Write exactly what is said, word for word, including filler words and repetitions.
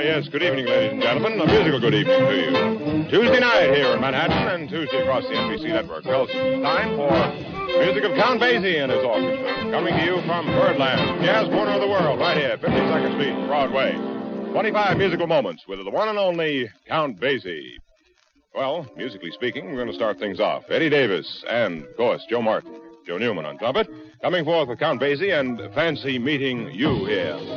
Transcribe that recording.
yes, good evening, ladies and gentlemen. A musical good evening to you. Tuesday night here in Manhattan and Tuesday across the N B C network tells us it's time for music of Count Basie and his orchestra. Coming to you from Birdland, jazz corner of the world, right here, fifty-second Street, Broadway. twenty-five musical moments with the one and only Count Basie. Well, musically speaking, we're going to start things off. Eddie Davis and, of course, Joe Martin. Joe Newman on trumpet, coming forth with Count Basie and Fancy Meeting You Here.